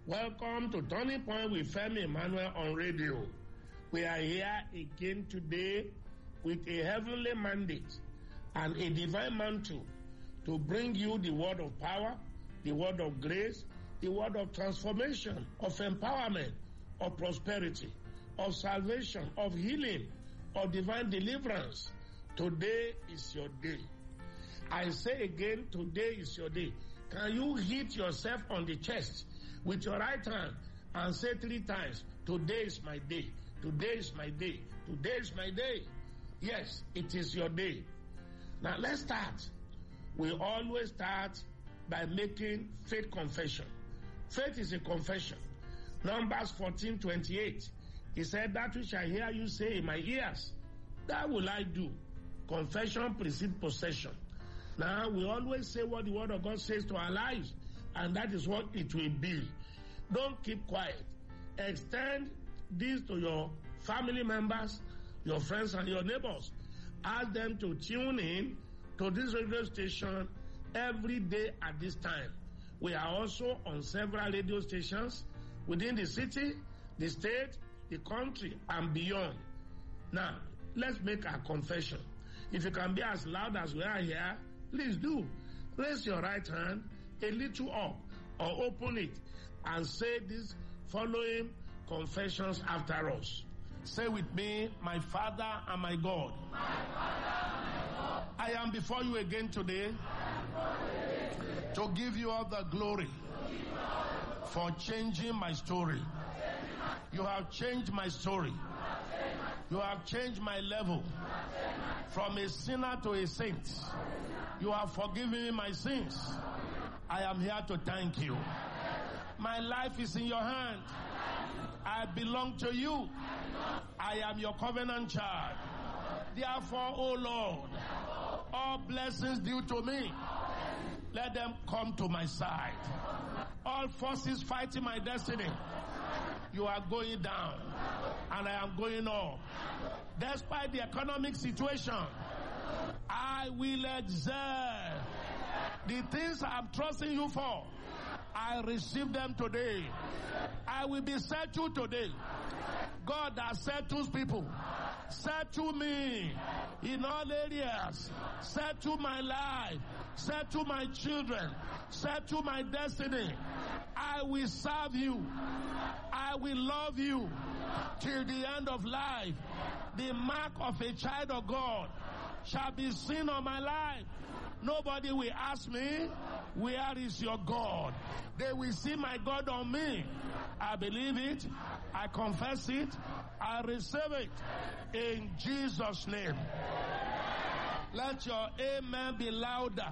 Welcome to Turning Point with Femi Emmanuel on radio. We are here again today with a heavenly mandate and a divine mantle to bring you the word of power, the word of grace, the word of transformation, of empowerment, of prosperity, of salvation, of healing, of divine deliverance. Today is your day. I say again, today is your day. Can you hit yourself on the chest with your right hand and say 3 times, today is my day, today is my day, today is my day. Yes, it is your day. Now let's start. We always start by making faith confession. Faith is a confession. Numbers 14:28. He said, that which I hear you say in my ears, that will I do. Confession precedes possession. Now, we always say what the word of God says to our lives, and that is what it will be. Don't keep quiet. Extend this to your family members, your friends, and your neighbors. Ask them to tune in to this radio station every day at this time. We are also on several radio stations within the city, the state, the country, and beyond. Now, let's make our confession. If you can be as loud as we are here, please do. Raise your right hand a little up or open it and say these following confessions after us. Say with me, my Father and my God. I am before you again today to give you all the glory for changing my story. You have changed my story. You have changed my level from a sinner to a saint. You have forgiven me my sins. I am here to thank you. My life is in your hand. I belong to you. I am your covenant child. Therefore, O Lord, all blessings due to me, let them come to my side. All forces fighting my destiny, you are going down and I am going up. Despite the economic situation, I will excel. The things I'm trusting you for, I receive them today. I will be settled today. God that settles people, settle me in all areas. Settle my life. Settle my children. Settle my destiny. I will serve you. I will love you till the end of life. The mark of a child of God shall be seen on my life. Nobody will ask me, where is your God? They will see my God on me. I believe it. I confess it. I receive it. In Jesus' name. Let your amen be louder.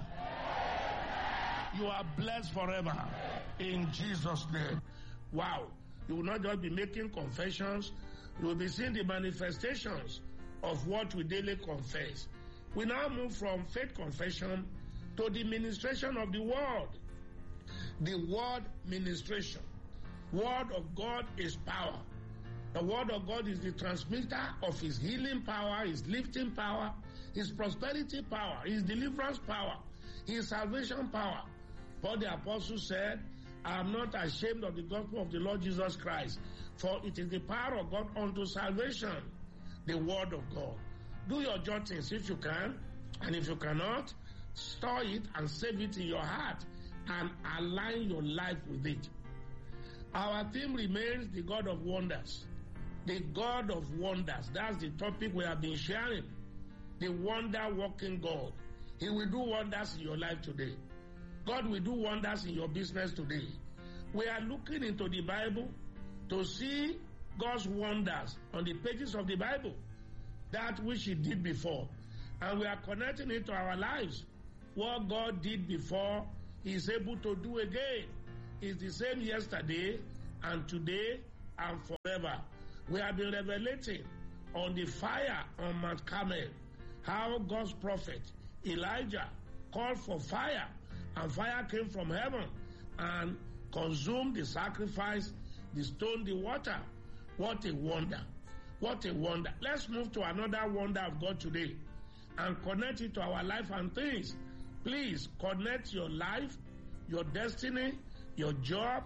You are blessed forever. In Jesus' name. Wow. You will not just be making confessions. You will be seeing the manifestations of what we daily confess. We now move from faith confession to the ministration of the word. The word ministration. Word of God is power. The word of God is the transmitter of his healing power, his lifting power, his prosperity power, his deliverance power, his salvation power. Paul the apostle said, I am not ashamed of the gospel of the Lord Jesus Christ, for it is the power of God unto salvation, the word of God. Do your jottings if you can, and if you cannot, store it and save it in your heart and align your life with it. Our theme remains the God of wonders. The God of wonders. That's the topic we have been sharing. The wonder-working God. He will do wonders in your life today. God will do wonders in your business today. We are looking into the Bible to see God's wonders on the pages of the Bible. That which he did before. And we are connecting it to our lives. What God did before, he is able to do again. It's the same yesterday and today and forever. We have been revelating on the fire on Mount Carmel, how God's prophet Elijah called for fire, and fire came from heaven and consumed the sacrifice, the stone, the water. What a wonder. What a wonder. Let's move to another wonder of God today and connect it to our life and things. Please connect your life, your destiny, your job,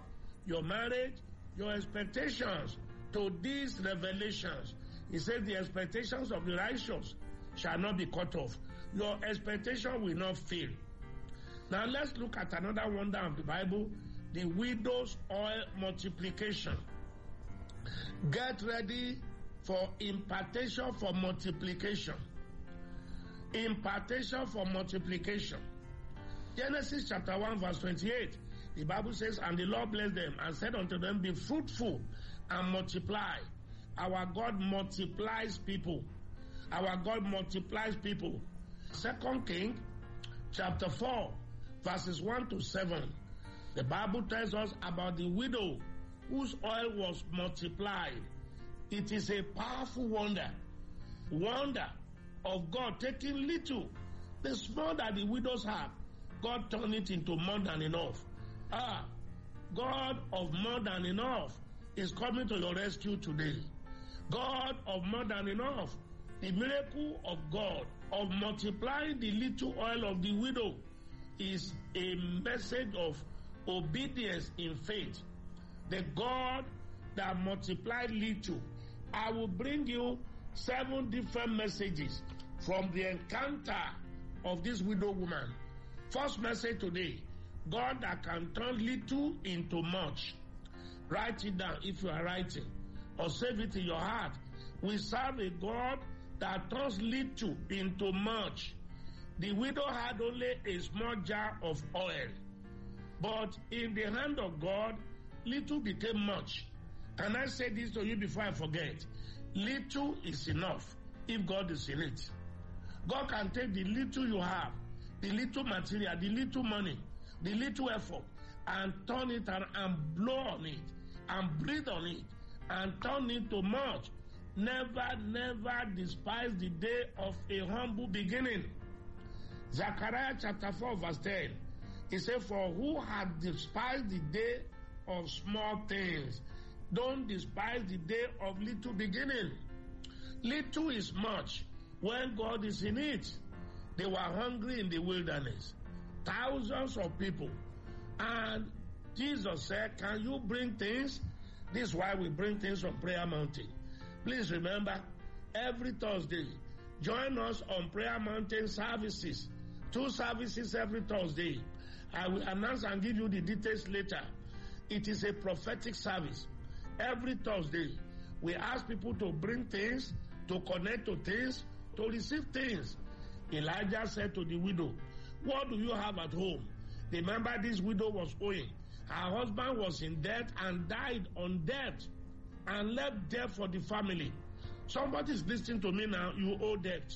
your marriage, your expectations to these revelations. He said the expectations of the righteous shall not be cut off. Your expectation will not fail. Now let's look at another wonder of the Bible, the widow's oil multiplication. Get ready for impartation for multiplication. Impartation for multiplication. Genesis chapter 1 verse 28. The Bible says, and the Lord blessed them and said unto them, be fruitful and multiply. Our God multiplies people. Our God multiplies people. 2 Kings chapter 4 verses 1 to 7. The Bible tells us about the widow whose oil was multiplied. It is a powerful wonder. Wonder of God taking little, the small that the widows have, God turned it into more than enough. God of more than enough is coming to your rescue today. God of more than enough, the miracle of God of multiplying the little oil of the widow is a message of obedience in faith. The God that multiplied little. I will bring you 7 different messages from the encounter of this widow woman. First message today, God that can turn little into much. Write it down if you are writing, or save it in your heart. We serve a God that turns little into much. The widow had only a small jar of oil, but in the hand of God, little became much. Can I say this to you before I forget? Little is enough if God is in it. God can take the little you have, the little material, the little money, the little effort, and turn it and blow on it, and breathe on it, and turn it to much. Never, never despise the day of a humble beginning. Zechariah chapter 4 verse 10. He said, for who had despised the day of small things? Don't despise the day of little beginning. Little is much when God is in it. They were hungry in the wilderness. Thousands of people. And Jesus said, can you bring things? This is why we bring things from Prayer Mountain. Please remember, every Thursday, join us on Prayer Mountain services. 2 services every Thursday. I will announce and give you the details later. It is a prophetic service. Every Thursday, we ask people to bring things, to connect to things, to receive things. Elijah said to the widow, what do you have at home? Remember, this widow was owing. Her husband was in debt and died on debt and left debt for the family. Somebody is listening to me now, you owe debt.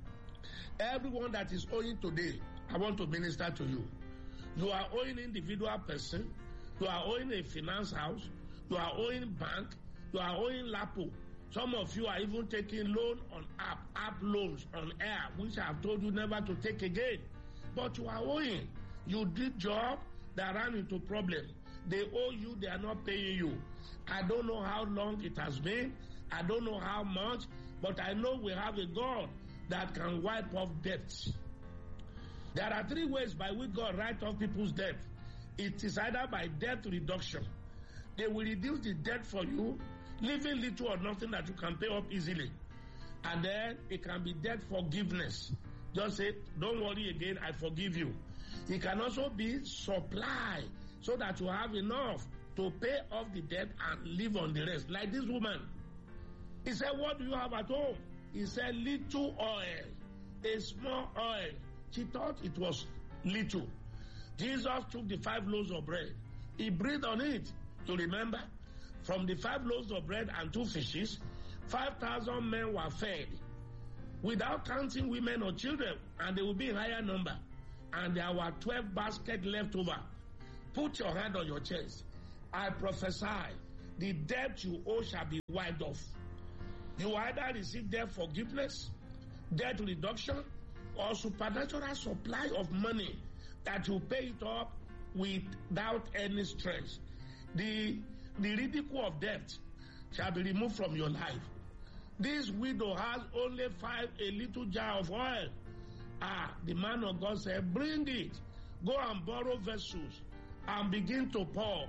Everyone that is owing today, I want to minister to you. You are owing individual person, you are owing a finance house, you are owing bank, you are owing LAPO. Some of you are even taking loan on app loans on air, which I have told you never to take again. But you are owing. You did job that ran into problem. They owe you, they are not paying you. I don't know how long it has been. I don't know how much, but I know we have a God that can wipe off debts. There are 3 ways by which God writes off people's debt. It is either by debt reduction. They will reduce the debt for you, leaving little or nothing that you can pay up easily. And then it can be debt forgiveness. Just say, don't worry again, I forgive you. It can also be supply, so that you have enough to pay off the debt and live on the rest. Like this woman. He said, what do you have at home? He said, little oil, a small oil. She thought it was little. Jesus took the 5 loaves of bread. He breathed on it. You remember? From the 5 loaves of bread and 2 fishes, 5,000 men were fed, without counting women or children, and they will be in higher number. And there were 12 baskets left over. Put your hand on your chest. I prophesy, the debt you owe shall be wiped off. You either receive debt forgiveness, debt reduction, or supernatural supply of money that you pay it up without any stress. The ridicule of debt shall be removed from your life. This widow has only a little jar of oil. The man of God said, bring it. Go and borrow vessels and begin to pour.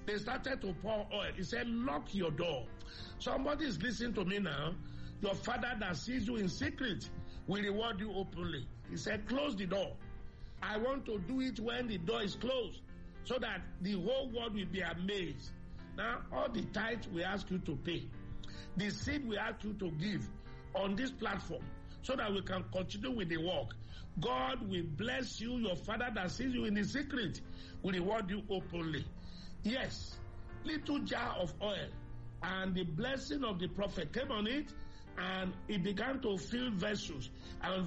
They started to pour oil. He said, lock your door. Somebody is listening to me now. Your father that sees you in secret will reward you openly. He said, close the door. I want to do it when the door is closed, so that the whole world will be amazed. Now, all the tithes we ask you to pay, the seed we ask you to give on this platform, so that we can continue with the work. God will bless you. Your father that sees you in the secret will reward you openly. Yes, little jar of oil, and the blessing of the prophet came on it, and it began to fill vessels, and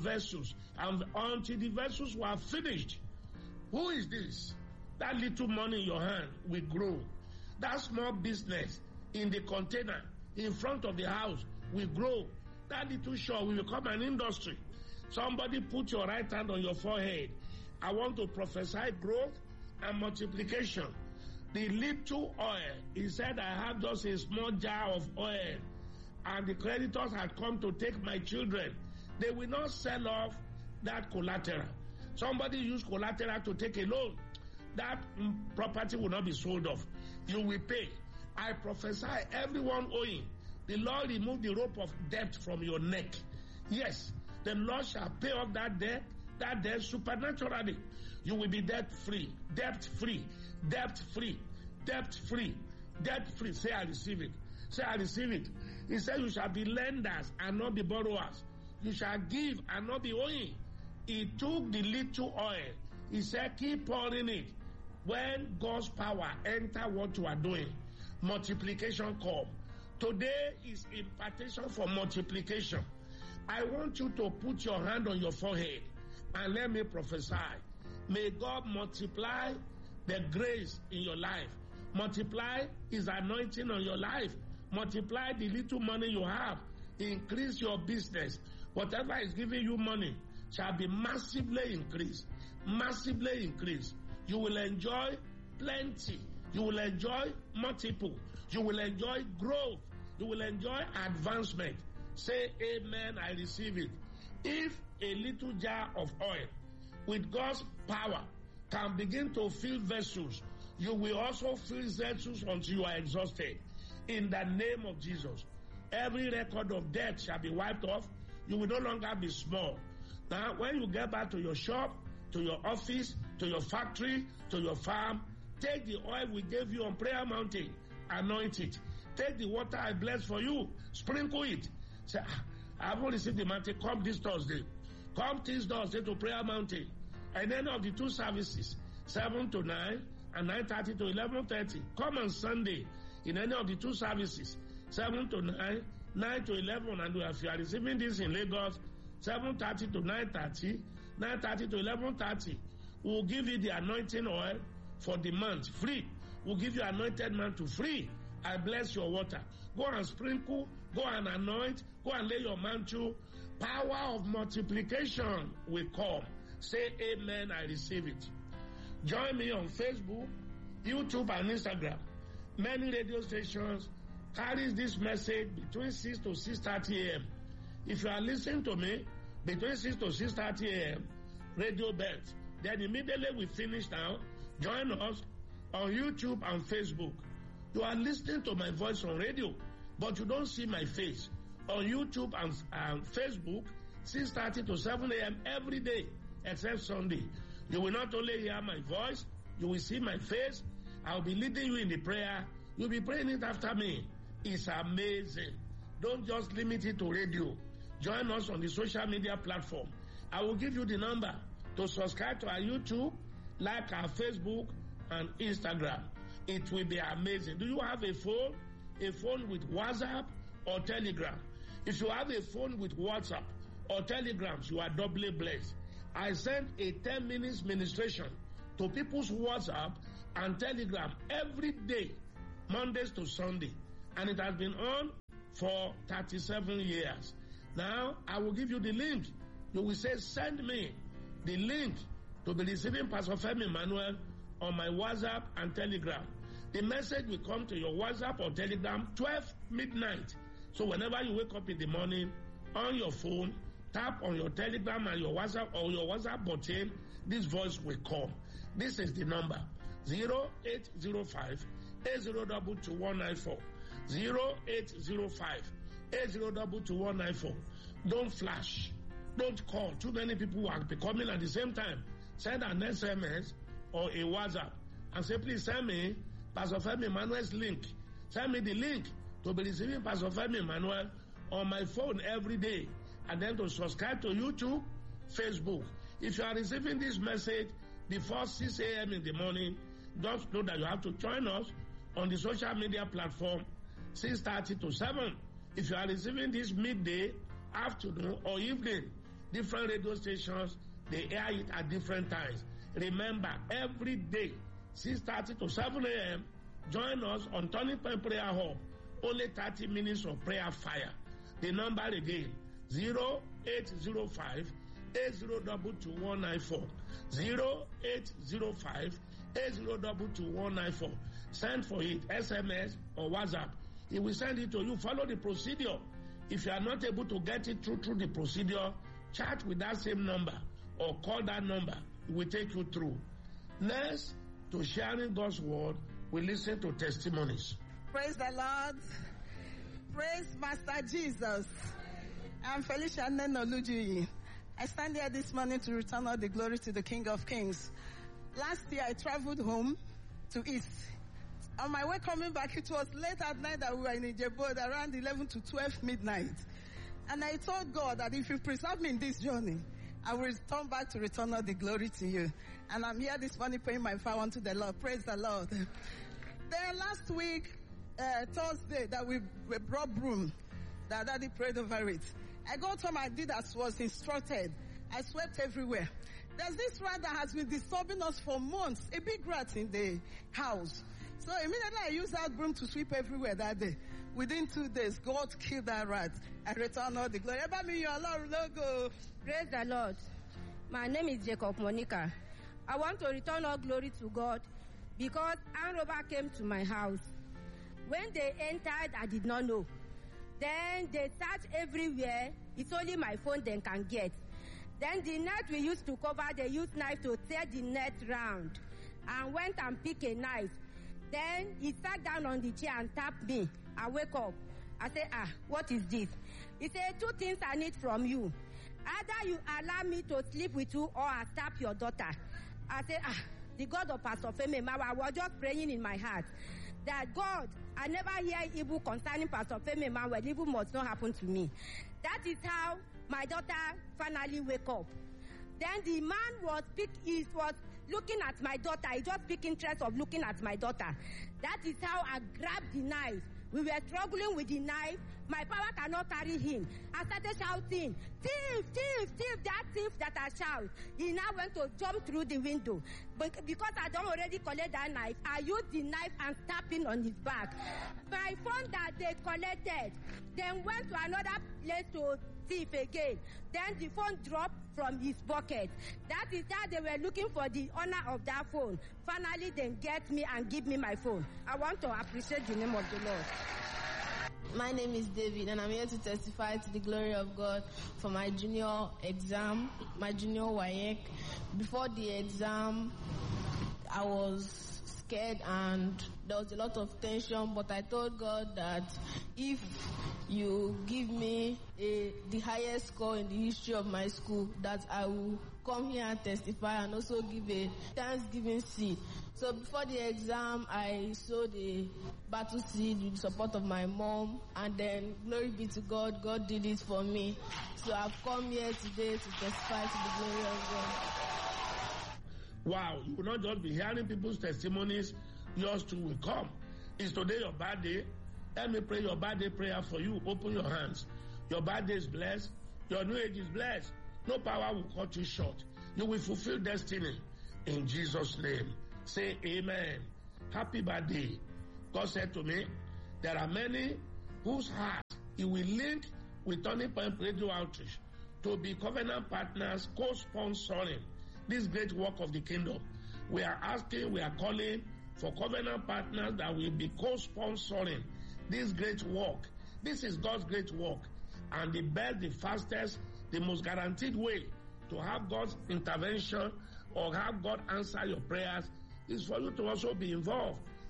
until the vessels were finished. Who is this? That little money in your hand will grow. That small business in the container in front of the house will grow. That little shop will become an industry. Somebody put your right hand on your forehead. I want to prophesy growth and multiplication. The little oil, he said, I have just a small jar of oil, and the creditors had come to take my children. They will not sell off that collateral. Somebody used collateral to take a loan. That property will not be sold off. You will pay. I prophesy, everyone owing, the Lord remove the rope of debt from your neck. Yes, the Lord shall pay off that debt supernaturally. You will be debt-free, debt-free, debt-free, debt-free, debt-free. Say, I receive it. Say, I receive it. He said, you shall be lenders and not be borrowers. You shall give and not be owing. He took the little oil. He said, keep pouring it. When God's power enter what you are doing, multiplication come. Today is impartation for multiplication. I want you to put your hand on your forehead and let me prophesy. May God multiply the grace in your life. Multiply his anointing on your life. Multiply the little money you have. Increase your business. Whatever is giving you money shall be massively increased. Massively increased. You will enjoy plenty. You will enjoy multiple. You will enjoy growth. You will enjoy advancement. Say amen, I receive it. If a little jar of oil with God's power can begin to fill vessels, you will also fill vessels until you are exhausted. In the name of Jesus, every record of debt shall be wiped off. You will no longer be small. Now, when you get back to your shop, to your office, to your factory, to your farm, take the oil we gave you on Prayer Mountain, anoint it. Take the water I bless for you, sprinkle it. Say, I haven't received the mountain. Come this Thursday. Come this Thursday to Prayer Mountain. And then of the two services, 7 to 9 and 9:30 to 11:30. Come on Sunday in any of the two services, 7 to 9, 9 to 11. And if you are receiving this in Lagos, 7:30 to 9:30, 9:30 to 11:30. We'll give you the anointing oil for the month, free. We'll give you anointed mantle, free. I bless your water. Go and sprinkle, go and anoint, go and lay your mantle. Power of multiplication will come. Say amen, I receive it. Join me on Facebook, YouTube, and Instagram. Many radio stations carries this message between 6 to 6:30 a.m. If you are listening to me between 6 to 6:30 a.m., Radio Belt, then immediately we finish now, join us on YouTube and Facebook. You are listening to my voice on radio, but you don't see my face. On YouTube and Facebook, 6:30 to 7 a.m. every day, except Sunday. You will not only hear my voice, you will see my face. I'll be leading you in the prayer. You'll be praying it after me. It's amazing. Don't just limit it to radio. Join us on the social media platform. I will give you the number to subscribe to our YouTube, like our Facebook and Instagram. It will be amazing. Do you have a phone? A phone with WhatsApp or Telegram? If you have a phone with WhatsApp or Telegrams, you are doubly blessed. I send a 10 minutes ministration to people's WhatsApp and Telegram every day, Mondays to Sunday. And it has been on for 37 years. Now, I will give you the link. You will say, send me the link to be receiving Pastor Femi Emmanuel on my WhatsApp and Telegram. The message will come to your WhatsApp or Telegram 12 midnight. So whenever you wake up in the morning, on your phone, tap on your Telegram and your WhatsApp or your WhatsApp button, this voice will come. This is the number, 0805 80222194. 0805 80222194. Don't flash. Don't call. Too many people are coming at the same time. Send an SMS or a WhatsApp and say, please send me Pastor Femi Emmanuel's link. Send me the link to be receiving Pastor Femi Emmanuel on my phone every day, and then to subscribe to YouTube, Facebook. If you are receiving this message before 6 a.m. in the morning, just know that you have to join us on the social media platform 6:30 to 7. If you are receiving this midday, afternoon, or evening, different radio stations, they air it at different times. Remember, every day, 6:30 to 7 a.m., join us on Turning Point Prayer Hub. Only 30 minutes of prayer fire. The number again, 0805 80222194. 0805 80222194. Send for it, SMS or WhatsApp. He will send it to you. Follow the procedure. If you are not able to get it through the procedure, chat with that same number or call that number. It will take you through. Next, to sharing God's word, we listen to testimonies. Praise the Lord. Praise Master Jesus. I'm Felicia Nenoluji. I stand here this morning to return all the glory to the King of Kings. Last year, I traveled home to East. On my way coming back, it was late at night that we were in Ijebu, around 11 to 12 midnight. And I told God that if you preserve me in this journey, I will return back to return all the glory to you. And I'm here this morning paying my vow unto the Lord. Praise the Lord. Then last week, Thursday, that we brought broom, that Daddy prayed over it. I got home, I did as was instructed. I swept everywhere. There's this rat that has been disturbing us for months, a big rat in the house. So immediately I used that broom to sweep everywhere that day. Within 2 days, God killed that rat. I return all the glory. Praise the Lord. My name is Jacob Monica. I want to return all glory to God because armed robber came to my house. When they entered, I did not know. Then they searched everywhere. It's only my phone they can get. Then the net we used to cover, they used knife to tear the net round and went and picked a knife. Then he sat down on the chair and tapped me. I wake up. I say, what is this? He said, 2 things I need from you. Either you allow me to sleep with you or I stab your daughter. I say, the God of Pastor Femi, I was just praying in my heart that God, I never hear evil concerning Pastor Femi, well, evil must not happen to me. That is how my daughter finally wake up. Then the man was looking at my daughter. He just took interest of looking at my daughter. That is how I grabbed the knife. We were struggling with the knife. My power cannot carry him. I started shouting, thief, thief, thief, that thief that I shout. He now went to jump through the window. But because I don't already collect that knife, I used the knife and stabbed him on his back. My phone that they collected, then went to another place to thief again. Then the phone dropped from his pocket. That is how they were looking for the owner of that phone. Finally, they get me and give me my phone. I want to appreciate the name of the Lord. My name is David, and I'm here to testify to the glory of God for my junior exam, my junior WAEC. Before the exam, I was scared and there was a lot of tension, but I told God that if you give me the highest score in the history of my school, that I will come here and testify and also give a Thanksgiving seed. So before the exam, I sowed a battle seed with the support of my mom, and then glory be to God, God did it for me. So I've come here today to testify to the glory of God. Wow, you will not just be hearing people's testimonies, yours too will come. Is today your birthday? Let me pray your birthday prayer for you. Open your hands. Your birthday is blessed. Your new age is blessed. No power will cut you short. You will fulfill destiny. In Jesus' name. Say amen. Happy birthday. God said to me, there are many whose heart He will link with Turning Point Radio Outreach to be covenant partners, co-sponsoring this great work of the kingdom. We are calling for covenant partners that will be co-sponsoring this great work. This is God's great work. And the best, the fastest, the most guaranteed way to have God's intervention or have God answer your prayers is for you to also be involved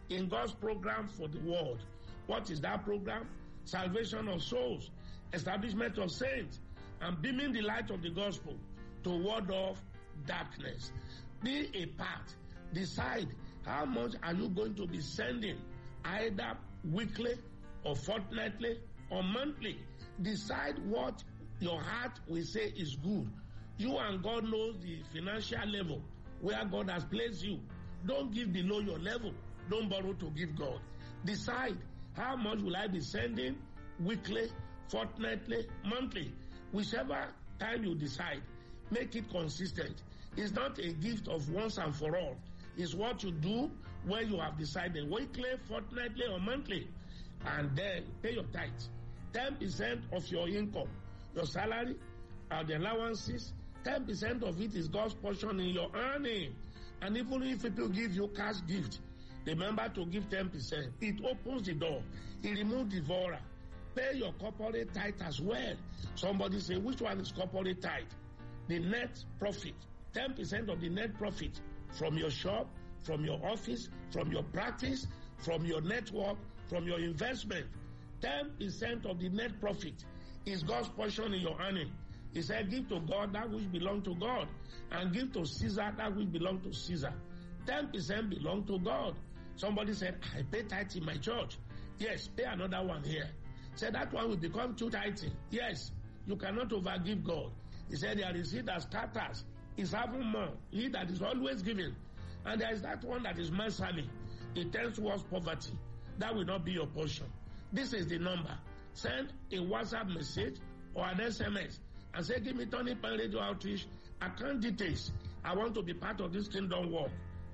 in God's program for the world. What is that program? Salvation of souls, establishment of saints, and beaming the light of the gospel to ward off darkness. Be a part. Decide how much are you going to be sending, either weekly or fortnightly or monthly. Decide what your heart will say is good. You and God knows the financial level where God has placed you. Don't give below your level. Don't borrow to give God. Decide how much will I be sending weekly, fortnightly, monthly. Whichever time you decide, make it consistent. It's not a gift of once and for all. It's what you do when you have decided, weekly, fortnightly, or monthly. And then pay your tithes. 10% of your income, your salary, and the allowances, 10% of it is God's portion in your earning. And even if people give you cash gift, remember to give 10%. It opens the door. It removes the devourer. Pay your corporate tithe as well. Somebody say, which one is corporate tithe? The net profit. 10% of the net profit from your shop, from your office, from your practice, from your network, from your investment. 10% of the net profit is God's portion in your earning. He said, give to God that which belongs to God, and give to Caesar that which belongs to Caesar. 10% belong to God. Somebody said, I pay tithe in my church. Yes, pay another one here. Said that one will become 2 tithing. Yes, you cannot overgive God. He said, there is he that scatters is having more. He that is always giving. And there is that one that is mercifully. It tends towards poverty. That will not be your portion. This is the number. Send a WhatsApp message or an SMS and say, give me Turning Point Radio Outreach account details. I want to be part of this kingdom work.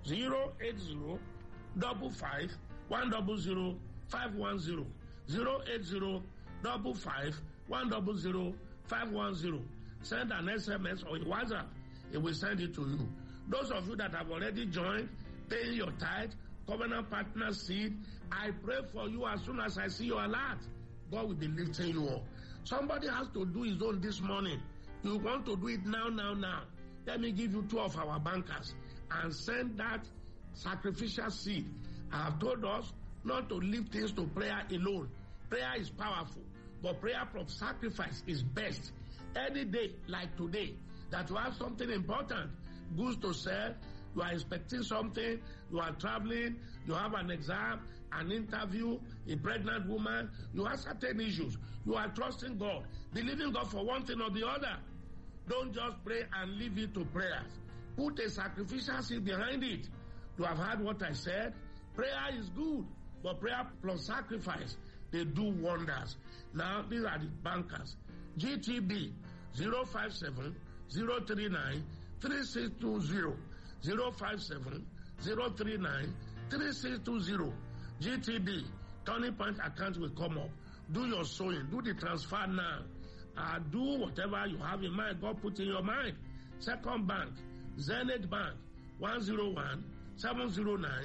080 55 100 510. 080 55 100 510. Send an SMS or a WhatsApp. It will send it to you. Those of you that have already joined, paying your tithe, covenant partner seed, I pray for you as soon as I see your alert. God will be lifting you up. Somebody has to do his own this morning. You want to do it now. Let me give you 2 of our bankers and send that sacrificial seed. I have told us not to leave things to prayer alone. Prayer is powerful, but prayer from sacrifice is best. Any day like today, that you have something important, goods to sell, you are expecting something, you are traveling, you have an exam, an interview, a pregnant woman, you have certain issues. You are trusting God, believing God for one thing or the other. Don't just pray and leave it to prayers. Put a sacrificial seed behind it. You have heard what I said. Prayer is good, but prayer plus sacrifice, they do wonders. Now, these are the bankers. GTB 057 039 3620. 057 039 3620. GTB, Turning Point account will come up. Do your sowing. Do the transfer now. Do whatever you have in mind, God put in your mind. Second Bank, Zenith Bank, 101 709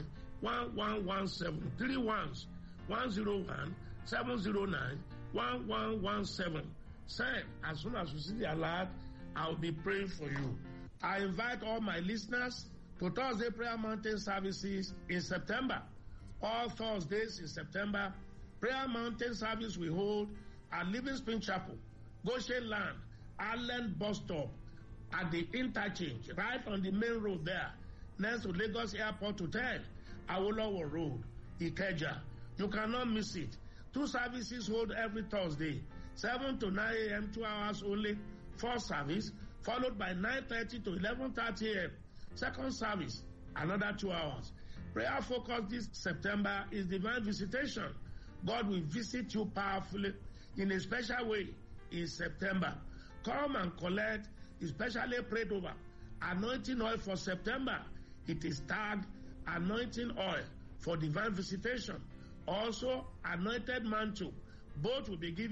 1117. 3 ones, 101 709 1117. Send as soon as you see the alert. I'll be praying for you. I invite all my listeners to Thursday Prayer Mountain services in September. All Thursdays in September, Prayer Mountain service we hold at Living Spring Chapel, Goshen Land, Allen Bus Stop, at the interchange, right on the main road there, next to Lagos Airport Hotel, Awolowo Road, Ikeja. You cannot miss it. 2 services hold every Thursday, 7 to 9 a.m., 2 hours only. First service, followed by 9:30 to 11:30 a.m. Second service, another 2 hours. Prayer focus this September is divine visitation. God will visit you powerfully in a special way in September. Come and collect, especially prayed over, anointing oil for September. It is tagged anointing oil for divine visitation. Also, anointed mantle. Both will be given